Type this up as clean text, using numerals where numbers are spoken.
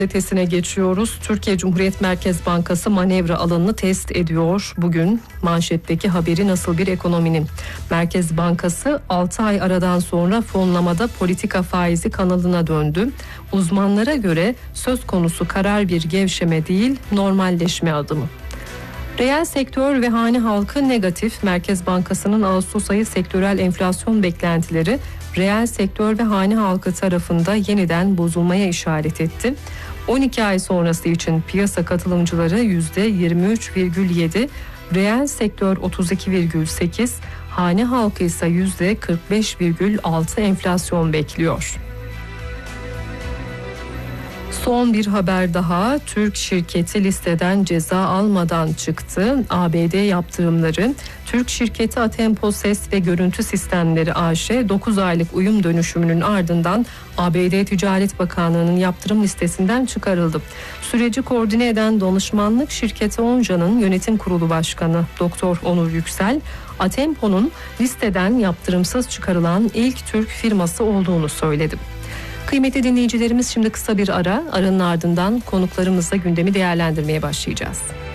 Gazetesine geçiyoruz. Türkiye Cumhuriyet Merkez Bankası manevra alanını test ediyor. Bugün manşetteki haberi nasıl bir ekonominin. Merkez Bankası 6 ay aradan sonra fonlamada politika faizi kanalına döndü. Uzmanlara göre söz konusu karar bir gevşeme değil, normalleşme adımı. Reel sektör ve hane halkı negatif. Merkez Bankası'nın Ağustos ayı sektörel enflasyon beklentileri reel sektör ve hane halkı tarafında yeniden bozulmaya işaret etti. 12 ay sonrası için piyasa katılımcıları %23,7, reel sektör 32,8, hane halkı ise %45,6 enflasyon bekliyor. Son bir haber daha. Türk şirketi listeden ceza almadan çıktı. ABD yaptırımları. Türk şirketi Atempo Ses ve Görüntü Sistemleri AŞ 9 aylık uyum dönüşümünün ardından ABD Ticaret Bakanlığı'nın yaptırım listesinden çıkarıldı. Süreci koordine eden danışmanlık şirketi Onca'nın yönetim kurulu başkanı Dr. Onur Yüksel, Atempo'nun listeden yaptırımsız çıkarılan ilk Türk firması olduğunu söyledi. Kıymetli dinleyicilerimiz, şimdi kısa bir ara. Aranın ardından konuklarımızla gündemi değerlendirmeye başlayacağız.